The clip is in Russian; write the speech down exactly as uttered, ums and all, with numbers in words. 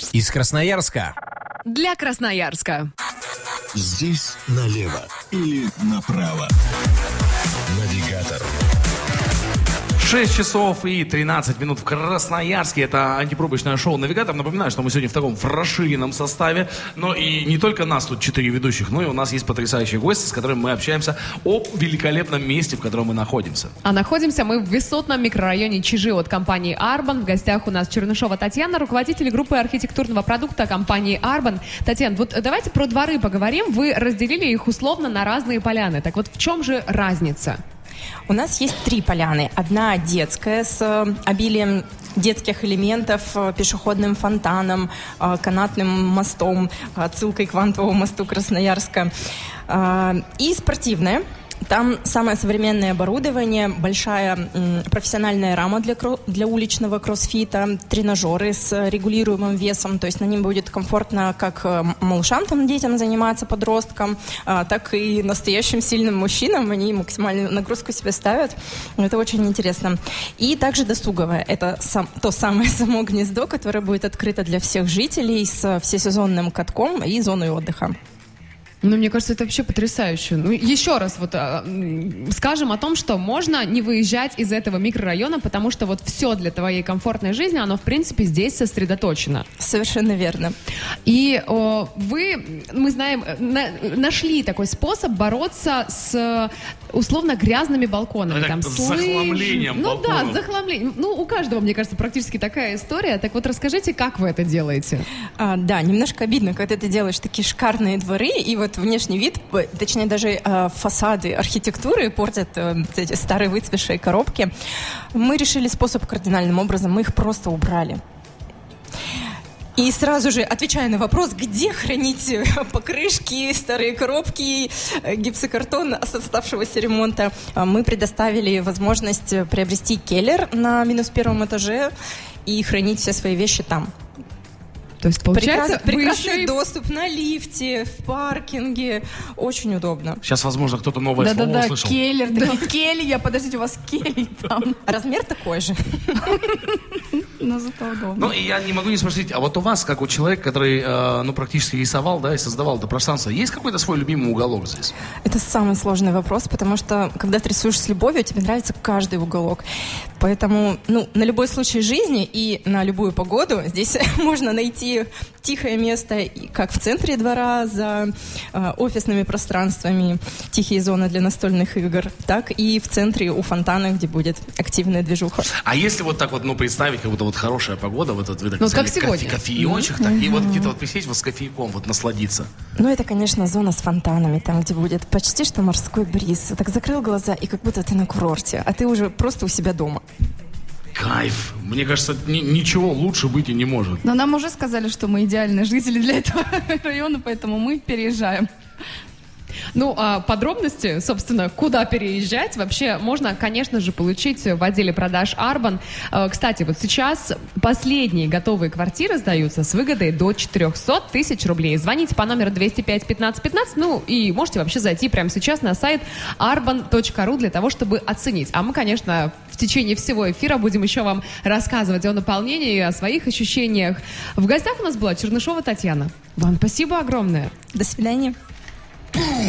Из Красноярска. Для Красноярска. Здесь налево или направо. Навигатор. шесть часов и тринадцать минут в Красноярске. Это антипробочное шоу «Навигатор». Напоминаю, что мы сегодня в таком расширенном составе. Но и не только нас тут четыре ведущих, но и у нас есть потрясающие гости, с которыми мы общаемся о великолепном месте, в котором мы находимся. А находимся мы в высотном микрорайоне Чижи от компании «Арбан». В гостях у нас Чернышова Татьяна, руководитель группы архитектурного продукта компании «Арбан». Татьяна, вот давайте про дворы поговорим. Вы разделили их условно на разные поляны. Так вот, в чем же разница? У нас есть три поляны. Одна детская с обилием детских элементов, пешеходным фонтаном, канатным мостом, отсылкой к Вантовому мосту Красноярска. И спортивная. Там самое современное оборудование, большая м, профессиональная рама для, кро- для уличного кроссфита, тренажеры с регулируемым весом, то есть на ним будет комфортно как малышам, там, детям заниматься, подросткам, а, так и настоящим сильным мужчинам, они максимальную нагрузку себе ставят, это очень интересно. И также досуговое, это сам, то самое само гнездо, которое будет открыто для всех жителей с всесезонным катком и зоной отдыха. Ну, мне кажется, это вообще потрясающе. Ну, еще раз вот а, скажем о том, что можно не выезжать из этого микрорайона, потому что вот все для твоей комфортной жизни, оно, в принципе, здесь сосредоточено. Совершенно верно. И о, вы, мы знаем, на, нашли такой способ бороться с условно грязными балконами. Ну, там, с захламлением Ну балконов. да, с захламлением. Ну, у каждого, мне кажется, практически такая история. Так вот, расскажите, как вы это делаете? А, да, немножко обидно, когда ты делаешь такие шикарные дворы, и вот внешний вид, точнее даже э, фасады архитектуры портят э, эти старые выцветшие коробки. Мы решили способ кардинальным образом, мы их просто убрали. И сразу же, отвечая на вопрос, где хранить покрышки, старые коробки, гипсокартон с оставшегося ремонта, мы предоставили возможность приобрести келлер на минус первом этаже и хранить все свои вещи там. То есть, получается, Прекрас, прекрасный еще и... доступ на лифте, в паркинге. Очень удобно. Сейчас, возможно, кто-то новое слово Да-да-да, услышал. келлер, да. Келья, подождите, у вас келья там. Размер такой же. Но зато удобно. Ну, и я не могу не спросить, а вот у вас, как у человека, который, э, ну, практически рисовал, да, и создавал это пространство, есть какой-то свой любимый уголок здесь? Это самый сложный вопрос, потому что, когда ты рисуешь с любовью, тебе нравится каждый уголок. Поэтому, ну, на любой случай жизни и на любую погоду здесь можно найти тихое место, как в центре двора, за э, офисными пространствами, тихие зоны для настольных игр, так и в центре у фонтана, где будет активная движуха. А если вот так вот, ну, представить, как будто вот хорошая погода, вот, вот вы так Ну, сказали, как сегодня. кофе, кофеечек, так, и вот где-то вот присесть вот с кофейком, вот насладиться. Ну, это, конечно, зона с фонтанами, там, где будет почти что морской бриз. Так закрыл глаза, и как будто ты на курорте, а ты уже просто у себя дома. Кайф. Мне кажется, ни- ничего лучше быть и не может. Но нам уже сказали, что мы идеальные жители для этого района, поэтому мы переезжаем. Ну, а подробности, собственно, куда переезжать, вообще можно, конечно же, получить в отделе продаж Арбан. Э, Кстати, вот сейчас последние готовые квартиры сдаются с выгодой до четыреста тысяч рублей. Звоните по номеру двести пять пятнадцать пятнадцать, ну и можете вообще зайти прямо сейчас на сайт арбан точка ру для того, чтобы оценить. А мы, конечно, в течение всего эфира будем еще вам рассказывать о наполнении, о своих ощущениях. В гостях у нас была Чернышова Татьяна. Вам спасибо огромное. До свидания.